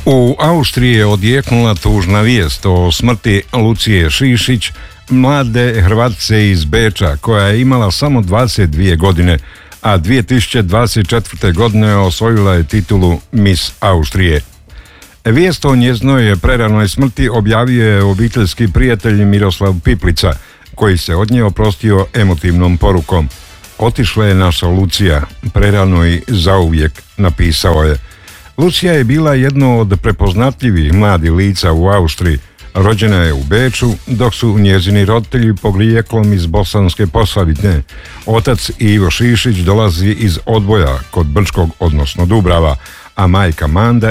U Austriji je odjeknula tužna vijest o smrti Lucije Šišić, mlade Hrvatice iz Beča koja je imala samo 22 godine, a 2024. godine osvojila je titulu Miss Austrije. Vijest o njezinoj preranoj smrti objavio je obiteljski prijatelj Miroslav Piplica, koji se od nje oprostio emotivnom porukom. Otišla je naša Lucija, prerano i zauvijek, napisao je. Lucija je bila jedno od prepoznatljivih mladih lica u Austriji. Rođena je u Beču, dok su njezini roditelji podrijetlom iz Bosanske Posavine. Otac Ivo Šišić dolazi iz Odboja kod Brčkog, odnosno Dubrava, a majka Manda